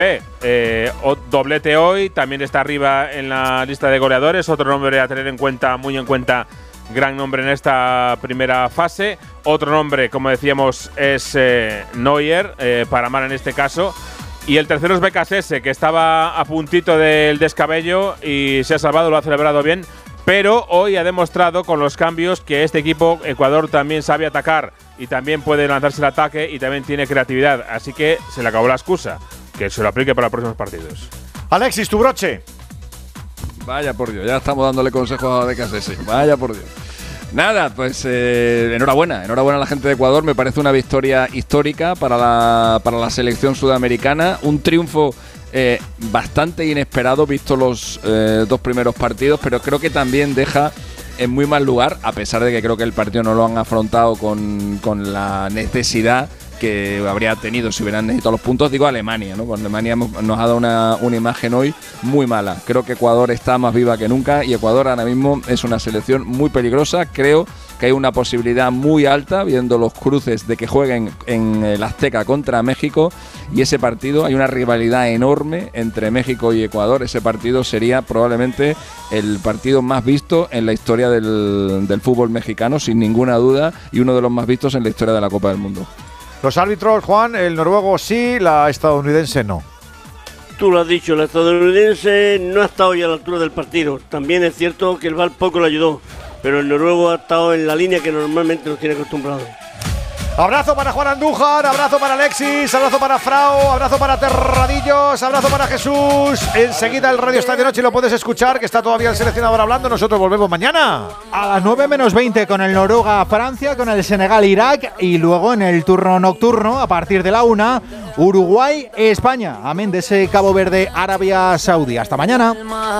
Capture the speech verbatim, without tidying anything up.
Eh, doblete hoy, también está arriba en la lista de goleadores. Otro nombre a tener en cuenta, muy en cuenta, gran nombre en esta primera fase. Otro nombre, como decíamos, es eh, Neuer, eh, para Mar en este caso. Y el tercero es B K S S, que estaba a puntito del descabello y se ha salvado, lo ha celebrado bien. Pero hoy ha demostrado con los cambios que este equipo, Ecuador, también sabe atacar y también puede lanzarse el ataque y también tiene creatividad. Así que se le acabó la excusa. Que se lo aplique para los próximos partidos. Alexis, tu broche. Vaya por Dios, ya estamos dándole consejos a B K S S. Vaya por Dios. Nada, pues eh, enhorabuena, enhorabuena a la gente de Ecuador. Me parece una victoria histórica para la, para la selección sudamericana. Un triunfo eh, bastante inesperado, visto los eh, dos primeros partidos, pero creo que también deja en muy mal lugar, a pesar de que creo que el partido no lo han afrontado con, con la necesidad que habría tenido si hubieran necesitado los puntos, digo Alemania, ¿no? Con Alemania nos ha dado una, una imagen hoy muy mala. Creo que Ecuador está más viva que nunca y Ecuador ahora mismo es una selección muy peligrosa. Creo que hay una posibilidad muy alta, viendo los cruces, de que jueguen en el Azteca contra México, y ese partido, hay una rivalidad enorme entre México y Ecuador. Ese partido sería probablemente el partido más visto en la historia del, del fútbol mexicano, sin ninguna duda, y uno de los más vistos en la historia de la Copa del Mundo. Los árbitros, Juan, el noruego sí, la estadounidense no. Tú lo has dicho, la estadounidense no ha estado ya a la altura del partido. También es cierto que el V A R poco le ayudó, pero el noruego ha estado en la línea que normalmente nos tiene acostumbrados. Abrazo para Juan Andújar, abrazo para Alexis, abrazo para Frau, abrazo para Terradillos, abrazo para Jesús. Enseguida el Radio Estadio Noche lo puedes escuchar, que está todavía el seleccionador hablando. Nosotros volvemos mañana a las nueve menos veinte con el Noruega-Francia, con el Senegal-Irak, y luego en el turno nocturno, a partir de la una, Uruguay-España. Amén de ese Cabo Verde-Arabia Saudí. Hasta mañana.